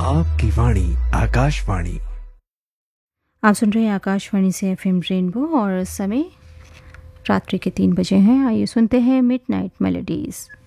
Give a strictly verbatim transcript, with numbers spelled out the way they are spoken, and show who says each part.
Speaker 1: आपकी वाणी आकाशवाणी।
Speaker 2: आप सुन रहे हैं आकाशवाणी से एफएम रेनबो और समय रात्रि के तीन बजे हैं। आइए सुनते हैं मिडनाइट मेलोडीज़।